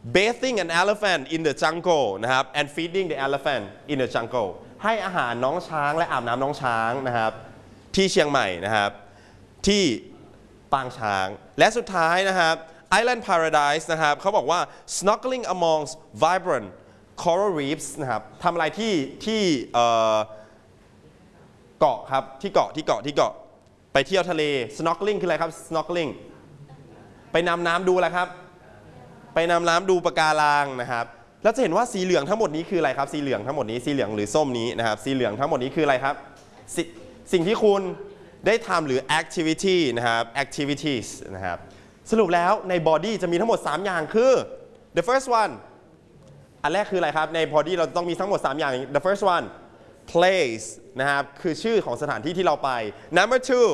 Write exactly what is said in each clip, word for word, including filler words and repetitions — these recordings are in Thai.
bathing an elephant in the jungle นะครับ and feeding the elephant in the jungle ให้อาหารน้องช้างและอาบน้ำน้องช้างนะครับที่เชียงใหม่นะครับที่ปางช้างและสุดท้ายนะครับ Island Paradise นะครับเขาบอกว่า snorkeling amongst vibrant coral reefs นะครับทำอะไรที่ที่เกาะครับที่เกาะที่เกาะที่เกาะไปเที่ยวทะเล snorkeling คืออะไรครับ snorkeling ไปนำน้ำดูอะไรครับไปนำน้ำดูปะการังนะครับแล้วจะเห็นว่าสีเหลืองทั้งหมดนี้คืออะไรครับสีเหลืองทั้งหมดนี้สีเหลืองหรือส้มนี้นะครับสีเหลืองทั้งหมดนี้คืออะไรครับสสิ่งที่คุณได้ทำหรือ activity นะครับ activities นะครับสรุปแล้วใน body จะมีทั้งหมดสามอย่างคือ the first one อันแรกคืออะไรครับใน body เราต้องมีทั้งหมดสามอย่าง the first one place นะครับคือชื่อของสถานที่ที่เราไป number two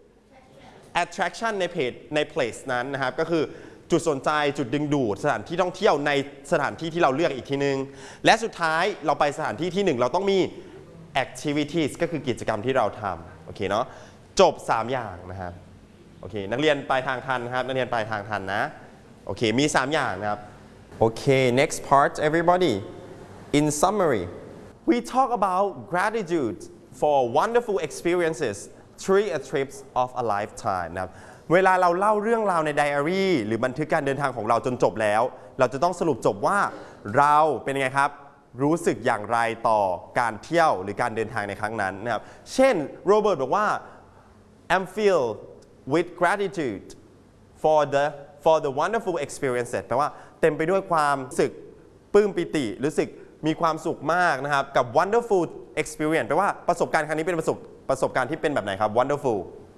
attraction ในเพจใน place นั้นนะครับก็คือจุดสนใจจุดดึงดูดสถานที่ท่องเที่ยวในสถานที่ที่เราเลือกอีกทีนึงและสุดท้ายเราไปสถานที่ที่หนึ่งเราต้องมี activities ก็คือกิจกรรมที่เราทำโอเคเนาะจบสามอย่างนะครับโอเคนักเรียนปลายทางทันครับนักเรียนปลายทางทันนะโอเคมีสามอย่างนะครับโอเค next part everybody in summary we talk about gratitude for wonderful experiences three trips of a lifetime นะครับเวลาเราเล่าเรื่องราวในไดอารี่หรือบันทึกการเดินทางของเราจนจบแล้วเราจะต้องสรุปจบว่าเราเป็นยังไงครับรู้สึกอย่างไรต่อการเที่ยวหรือการเดินทางในครั้งนั้นนะครับเช่นโรเบิร์ตบอกว่า I'm filled with gratitude for the for the wonderful experiences แปลว่าเต็มไปด้วยความรู้สึกปลื้มปิติรู้สึกมีความสุขมากนะครับกับ wonderful experience แปลว่าประสบการณ์ครั้งนี้เป็นประสบประสบการณ์ที่เป็นแบบไหนครับ wonderful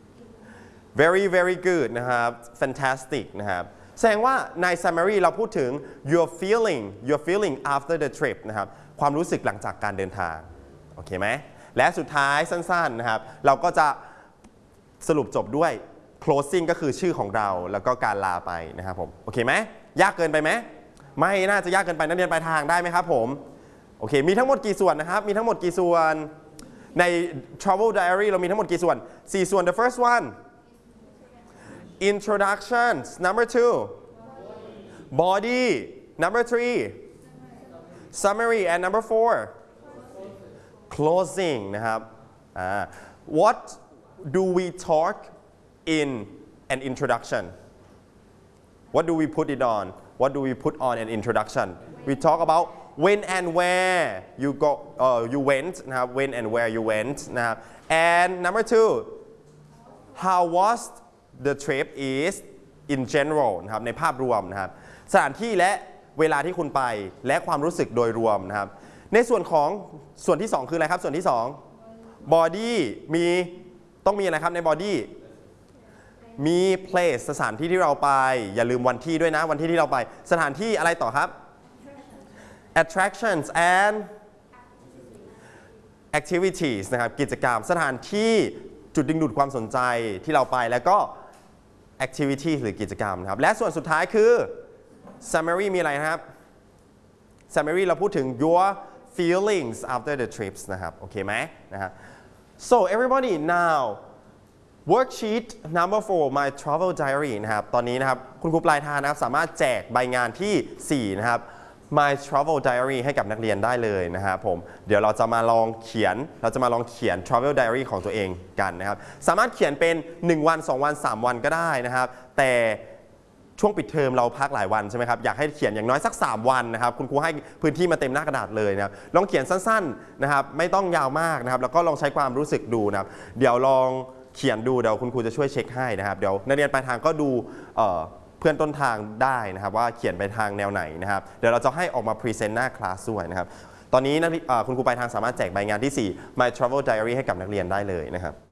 very very good นะครับ fantastic นะครับแสดงว่าใน summary เราพูดถึง your feeling your feeling after the trip นะครับความรู้สึกหลังจากการเดินทางโอเคไหมและสุดท้ายสั้นๆนะครับเราก็จะสรุปจบด้วย closing ก็คือชื่อของเราแล้วก็การลาไปนะครับผมโอเคไหมยากเกินไปไหมไม่น่าจะยากเกินไปนักเรียนปลายทางได้ไหมครับผมโอเคมีทั้งหมดกี่ส่วนนะครับมีทั้งหมดกี่ส่วนใน travel diary เรามีทั้งหมดกี่ส่วนสี่ส่วน the first one introductions number two body number three summary and number four closing นะครับ what do we talk in an introduction what do we put it on what do we put on an introduction we talk about when and where you go uh, you went นะครับ when and where you went นะครับ and number two how was the trip is in general นะครับในภาพรวมนะครับสถานที่และเวลาที่คุณไปและความรู้สึกโดยรวมนะครับในส่วนของส่วนที่สองคืออะไรครับส่วนที่สอง body มีต้องมีอะไรครับใน body มี place สถานที่ที่เราไปอย่าลืมวันที่ด้วยนะวันที่ที่เราไปสถานที่อะไรต่อครับ attractions and activities นะครับกิจกรรมสถานที่จุดดึงดูดความสนใจที่เราไปแล้วก็ activity หรือกิจกรรมครับและส่วนสุดท้ายคือ summary มีอะไรนะครับ summary เราพูดถึง your feelings after the trips นะครับโอเคไหมนะครับ so everybody now worksheet number four my travel diary นะครับตอนนี้นะครับคุณครูปลายทางนะครับสามารถแจกใบงานที่สี่นะครับ my travel diary ให้กับนักเรียนได้เลยนะครับผมเดี๋ยวเราจะมาลองเขียนเราจะมาลองเขียน travel diary ของตัวเองกันนะครับสามารถเขียนเป็นหนึ่งวันสองวันสามวันก็ได้นะครับแต่ช่วงปิดเทอมเราพักหลายวันใช่ไหมครับอยากให้เขียนอย่างน้อยสักสามวันนะครับคุณครูให้พื้นที่มาเต็มหน้ากระดาษเลยนะครับลองเขียนสั้นๆนะครับไม่ต้องยาวมากนะครับแล้วก็ลองใช้ความรู้สึกดูนะครับเดี๋ยวลองเขียนดูเดี๋ยวคุณครูจะช่วยเช็คให้นะครับเดี๋ยวนักเรียนปลายทางก็ดูเอ่อเพื่อนต้นทางได้นะครับว่าเขียนไปทางแนวไหนนะครับเดี๋ยวเราจะให้ออกมาพรีเซนต์หน้าคลาสด้วยนะครับตอนนี้คุณครูปลายทางสามารถแจกใบงานที่สี่ My Travel Diary ให้กับนักเรียนได้เลยนะครับ